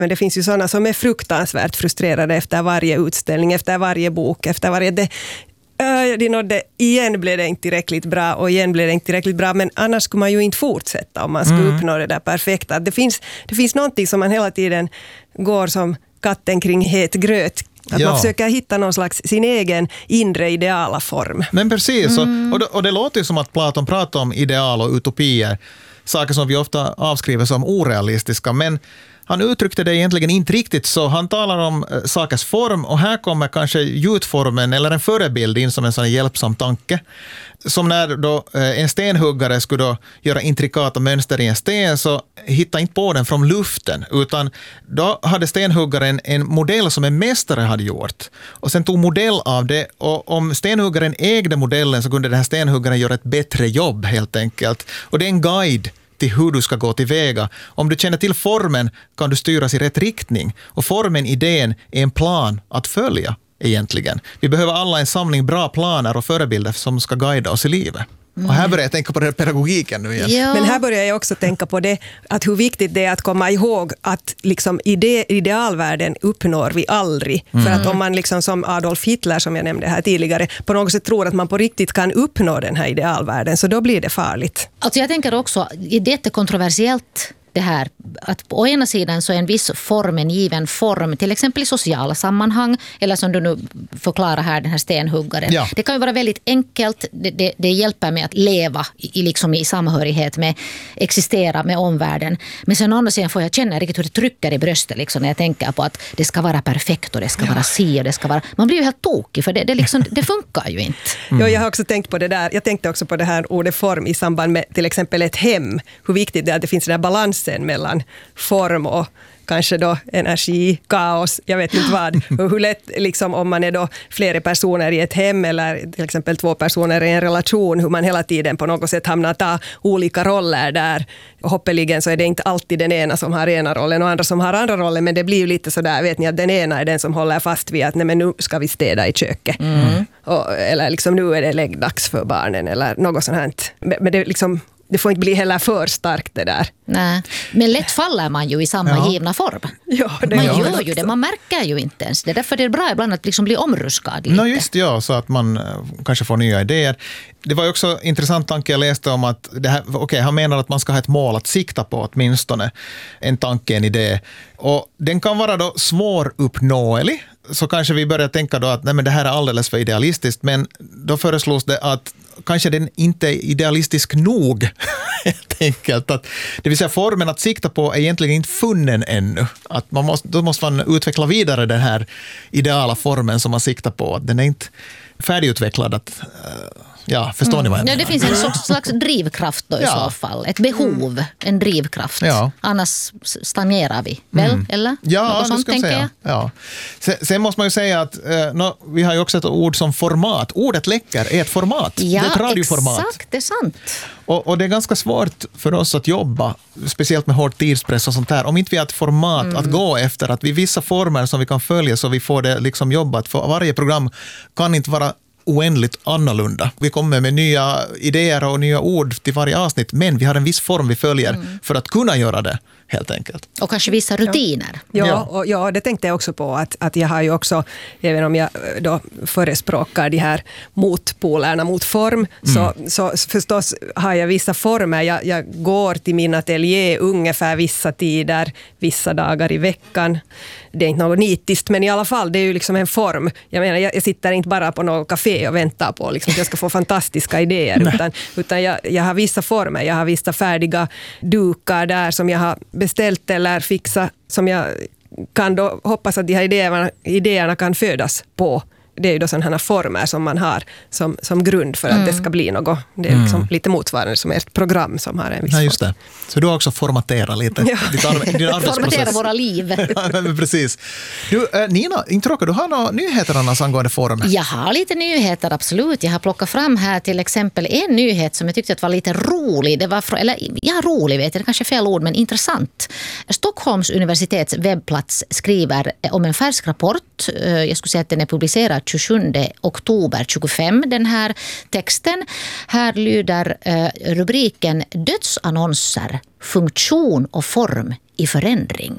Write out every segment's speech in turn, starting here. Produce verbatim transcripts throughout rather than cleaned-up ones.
Men det finns ju sådana som är fruktansvärt frustrerade efter varje utställning, efter varje bok, efter varje... Det, äh, det nådde, igen blev det inte tillräckligt bra och igen blev det inte tillräckligt bra, men annars skulle man ju inte fortsätta om man skulle mm. uppnå det där perfekta. Det finns, det finns någonting som man hela tiden går som katten kring het gröt. Att ja. man försöker hitta någon slags sin egen inre ideala form. Men precis, mm. och, det, och det låter ju som att Platon pratar om ideal och utopier. Saker som vi ofta avskriver som orealistiska, men han uttryckte det egentligen inte riktigt så. Han talar om äh, sakers form och här kommer kanske gjutformen eller en förebild in som en sån hjälpsam tanke. Som när då äh, en stenhuggare skulle då göra intrikata mönster i en sten så hittade inte på den från luften utan då hade stenhuggaren en modell som en mästare hade gjort. Och sen tog modell av det och om stenhuggaren ägde modellen så kunde den här stenhuggaren göra ett bättre jobb helt enkelt. Och det är en guide till hur du ska gå tillväga. Om du känner till formen kan du styras i rätt riktning. Och formen, idén, är en plan att följa egentligen. Vi behöver alla en samling bra planer och förebilder som ska guida oss i livet. Mm. Och här börjar jag tänka på den pedagogiken nu igen. Ja. Men här börjar jag också tänka på det, att hur viktigt det är att komma ihåg att liksom ide, idealvärlden uppnår vi aldrig. Mm. För att om man liksom som Adolf Hitler, som jag nämnde här tidigare, på något sätt tror att man på riktigt kan uppnå den här idealvärlden, så då blir det farligt. Alltså jag tänker också, det är kontroversiellt det här att på ena sidan så är en viss form, en given form, till exempel i sociala sammanhang eller som du nu förklarar här, den här stenhuggaren. Ja. Det kan ju vara väldigt enkelt, det, det, det hjälper med att leva i, liksom i samhörighet med, existera med omvärlden. Men sen å andra sidan får jag känna riktigt hur det trycker i bröstet liksom, när jag tänker på att det ska vara perfekt och det ska ja. vara si och det ska vara... Man blir ju helt tokig för det, det, liksom, det funkar ju inte. Mm. Ja, jag har också tänkt på det där. Jag tänkte också på det här ordet form i samband med till exempel ett hem. Hur viktigt det är att det finns den här balans mellan form och kanske då energi, kaos, jag vet inte vad. Och hur lätt, liksom, om man är då flera personer i ett hem eller till exempel två personer i en relation, hur man hela tiden på något sätt hamnar att ta olika roller där. Och hoppeligen så är det inte alltid den ena som har ena rollen och andra som har andra rollen, men det blir ju lite sådär, vet ni, att den ena är den som håller fast vid att nej, men nu ska vi städa i köket. Mm. Och, eller liksom nu är det läggdags för barnen eller något sånt här. Men det liksom det får inte bli heller för starkt det där. Nej, men lätt faller man ju i samma ja. givna form. Ja, det man gör, gör ju det, man märker ju inte ens. Det är därför det är bra ibland att liksom bli omruskad lite. No, just ja, så att man kanske får nya idéer. Det var ju också en intressant tanke jag läste om att det här, okay, han menar att man ska ha ett mål att sikta på åtminstone. En tanke, en idé. Och den kan vara då svåruppnåelig. Så kanske vi börjar tänka då att nej, men det här är alldeles för idealistiskt. Men då föreslås det att kanske den inte är idealistisk nog. Helt enkelt. Att, det vill säga formen att sikta på är egentligen inte funnen ännu. Att man måste, då måste man utveckla vidare den här ideala formen som man siktar på. Den är inte färdigutvecklad att... Uh, Ja, förstår mm. ni vad jag menar? Ja, det finns en slags, slags drivkraft då i ja. så fall. Ett behov, mm. en drivkraft. Ja. Annars stagnerar vi, väl? Mm. Eller? Ja, något sånt, tänker säga. jag. Ja. Sen, sen måste man ju säga att eh, no, vi har ju också ett ord som format. Ordet läcker är ett format. Ja, det är ett radioformat. Exakt, det är sant. Och, och det är ganska svårt för oss att jobba, speciellt med hård tidspress och sånt där, om inte vi har ett format mm. att gå efter, att vi vissa former som vi kan följa så vi får det liksom jobbat. För varje program kan inte vara oändligt annorlunda. Vi kommer med nya idéer och nya ord till varje avsnitt, men vi har en viss form vi följer mm. för att kunna göra det, helt enkelt. Och kanske vissa rutiner. Ja, ja, och, ja det tänkte jag också på, att, att jag har ju också, även om jag då förespråkar de här motpolerna mot form, mm. så, så förstås har jag vissa former. Jag, jag går till min ateljé ungefär vissa tider, vissa dagar i veckan. Det är inte något nitiskt, men i alla fall, det är ju liksom en form. Jag menar, jag, jag sitter inte bara på något café och väntar på liksom, att jag ska få fantastiska idéer, utan, utan jag, jag har vissa former. Jag har vissa färdiga dukar där som jag har beställt eller fixat, som jag kan då hoppas att de här idéerna, idéerna kan födas på. Det är ju då sådana former som man har som, som grund för att mm. det ska bli något. Det är liksom mm. lite motsvarande som ett program som har en viss ja, just det. Så du har också formaterat lite. Ja. Ditt ar- din arbetsprocess. Formatera våra liv. Ja, men precis. Du, äh, Nina, inte råkar du ha några nyheter annars angående form? Jag har lite nyheter, absolut. Jag har plockat fram här till exempel en nyhet som jag tyckte att var lite rolig. Det var, eller ja, rolig vet jag, det kanske är fel ord, men intressant. Stockholms universitets webbplats skriver om en färsk rapport. Jag skulle säga att den är publicerad tjugosjunde oktober tjugofem, den här texten. Här lyder eh, rubriken Dödsannonser, funktion och form i förändring.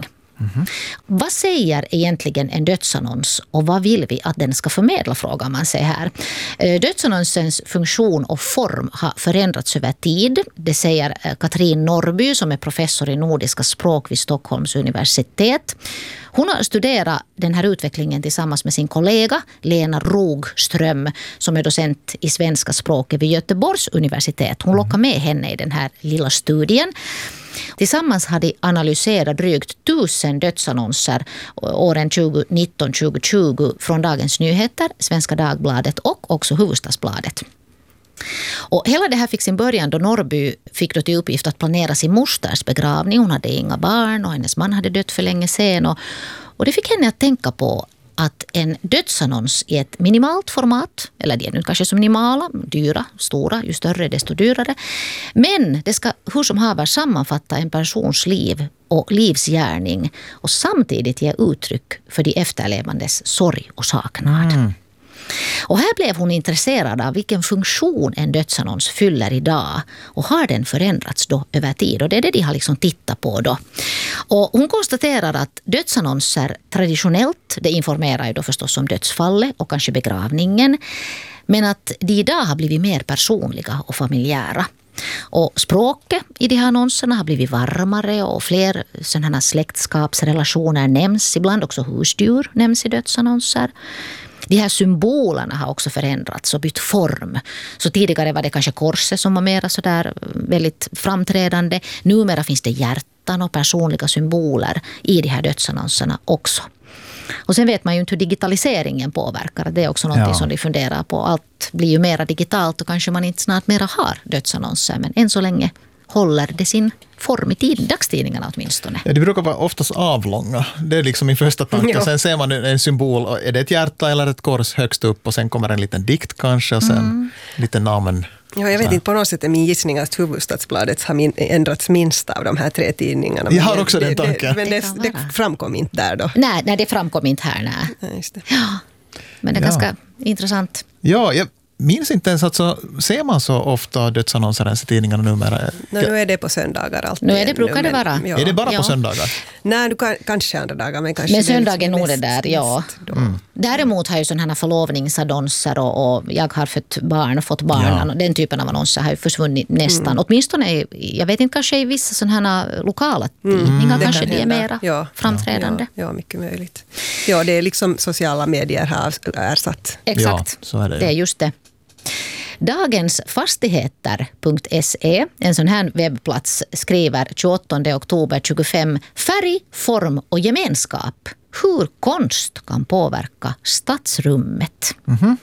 Mm-hmm. Vad säger egentligen en dödsannons och vad vill vi att den ska förmedla, frågar man sig här. Dödsannonsens funktion och form har förändrats över tid. Det säger Katrin Norrby som är professor i nordiska språk vid Stockholms universitet. Hon har studerat den här utvecklingen tillsammans med sin kollega Lena Rogström som är docent i svenska språket vid Göteborgs universitet. Hon lockar med henne i den här lilla studien. Tillsammans har de analyserat drygt tusen dödsannonser åren tjugonitton till tjugotjugo från Dagens Nyheter, Svenska Dagbladet och också Hufvudstadsbladet. Och hela det här fick sin början då Norrby fick då till uppgift att planera sin mosters begravning. Hon hade inga barn och hennes man hade dött för länge sedan. Och, och det fick henne att tänka på att en dödsannons i ett minimalt format, eller det är nu kanske så minimala, dyra, stora, ju större desto dyrare. Men det ska hur som haver sammanfatta en persons liv och livsgärning och samtidigt ge uttryck för de efterlevandes sorg och saknad. Mm. Och här blev hon intresserad av vilken funktion en dödsannons fyller idag och har den förändrats då över tid, och det är det de har liksom tittat på då. Och hon konstaterar att dödsannonser traditionellt, det informerar ju då förstås om dödsfallet och kanske begravningen, men att de idag har blivit mer personliga och familjära. Och språket i de här annonserna har blivit varmare och fler sådana släktskapsrelationer nämns, ibland också husdjur nämns i dödsannonser. De här symbolerna har också förändrats och bytt form. Så tidigare var det kanske korset som var mer så där väldigt framträdande. Numera finns det hjärtan och personliga symboler i de här dödsannonserna också. Och sen vet man ju inte hur digitaliseringen påverkar. Det är också något ja. som de funderar på. Allt blir ju mera digitalt och kanske man inte snart mera har dödsannonser. Men än så länge håller det sin form i tid, dagstidningarna åtminstone. Ja, det brukar vara oftast avlånga. Det är liksom min första tanke. Ja. Sen ser man en symbol. Är det ett hjärta eller ett kors högst upp? Och sen kommer en liten dikt kanske. Och sen mm. lite namn. Ja, jag vet inte, på något sätt är min gissning att Hufvudstadsbladet har min, ändrats minst av de här tre tidningarna. Jag har också det, den tanken. Det, men det, det framkom inte där då. Nej, nej, det framkom inte här. Nej. Nej, just det. Ja, men det är ja. ganska intressant. Ja, jag minns inte ens att så ser man så ofta dödsannonser ens i tidningarna numera. No, nu är det på söndagar alltid. Nu är det, brukar det vara. Ja. Är det bara ja. på söndagar? Nej, du kan, kanske andra dagar, men kanske... Men söndagen nog det där, ja. Mm. Däremot har ju sådana här förlovningsannonser och, och jag har fått barn och fått barn. Ja. Den typen av annonser har ju försvunnit nästan. Mm. Åtminstone, jag vet inte, kanske i vissa sådana här lokala tidningar mm. kanske det är mera ja. framträdande. Ja, ja, mycket möjligt. Ja, det är liksom sociala medier har ersatt. Exakt, ja, så är det. Det är just det. Dagensfastigheter punkt se, en sån här webbplats, skriver tjugoåttonde oktober tjugofem: färg, form och gemenskap. Hur konst kan påverka stadsrummet. Mm-hmm.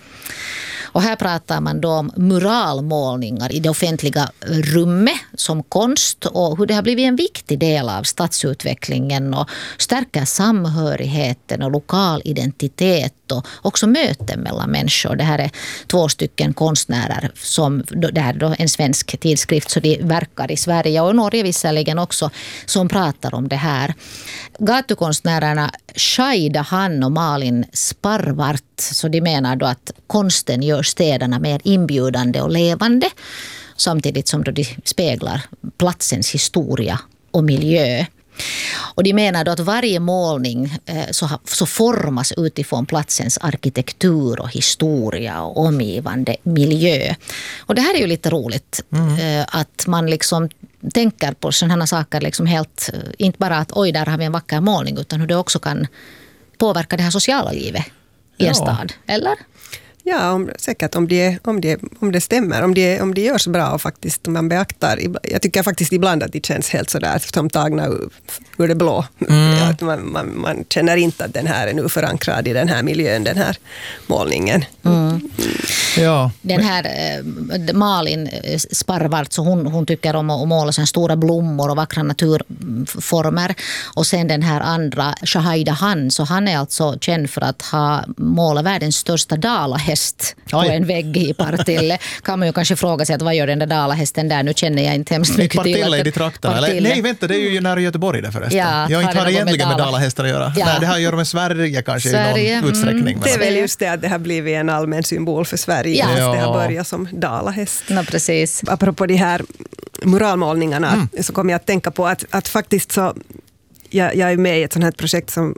Och här pratar man då om muralmålningar i det offentliga rummet som konst och hur det har blivit en viktig del av stadsutvecklingen och stärker samhörigheten och lokal identitet och också möten mellan människor. Det här är två stycken konstnärer som, det här är då en svensk tidskrift så de verkar i Sverige och Norge visserligen också, som pratar om det här. Gatukonstnärerna Shaida Han och Malin Sparvart, så de menar då att konsten gör städerna mer inbjudande och levande samtidigt som då de speglar platsens historia och miljö. Och de menar då att varje målning eh, så, så formas utifrån platsens arkitektur och historia och omgivande miljö. Och det här är ju lite roligt mm. eh, att man liksom tänker på sådana saker liksom helt, inte bara att oj, där har vi en vacker målning, utan hur det också kan påverka det här sociala livet i en ja. stad, eller? Ja, om, säkert om det, om, det, om det stämmer, om det, om det görs bra och faktiskt om man beaktar. Jag tycker faktiskt ibland att det känns helt sådär som tagna ur, ur det blå. Mm. Att man, man, man känner inte att den här är nu förankrad i den här miljön, den här målningen. Mm. Mm. Ja. Den här äh, Malin Sparvart, så hon, hon tycker om att måla såna stora blommor och vackra naturformer. Och sen den här andra, Shaida Han, så han är alltså känd för att ha målat världens största dalahäst på Oj. en vägg i Partille. Kan man ju kanske fråga sig att vad gör den där dalahästen där? Nu känner jag inte hemskt mycket till. Partille är ditt trakterna. Nej, vänta, det är ju nära Göteborg där förresten. Ja, jag inte har egentligen med dalahästar att göra. Ja. Nej, det har att göra med Sverige kanske Sverige. i någon utsträckning. Mm. Det är väl just det att det har blivit en allmän symbol för Sverige. Ja. Ja. Det har börjat som dalahäst. Ja, precis. Apropå de här muralmålningarna mm. så kommer jag att tänka på att, att faktiskt så jag, jag är med i ett sånt här projekt som